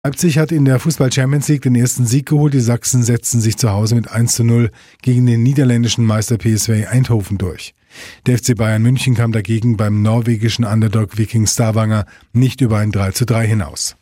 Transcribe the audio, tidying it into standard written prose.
Leipzig hat in der Fußball-Champions League den ersten Sieg geholt. Die Sachsen setzten sich zu Hause mit 1:0 gegen den niederländischen Meister PSV Eindhoven durch. Der FC Bayern München kam dagegen beim norwegischen Underdog Viking Stavanger nicht über ein 3:3 hinaus.